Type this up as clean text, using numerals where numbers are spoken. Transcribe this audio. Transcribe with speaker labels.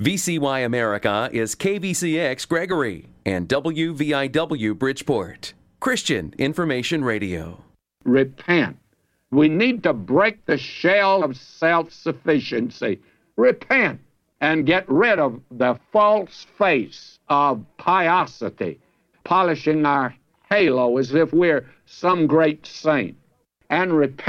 Speaker 1: VCY America is KVCX Gregory and WVIW Bridgeport. Christian Information Radio.
Speaker 2: Repent. We need to break the shell of self-sufficiency. Repent and get rid of the false face of piosity, polishing our halo as if we're some great saint. And repent.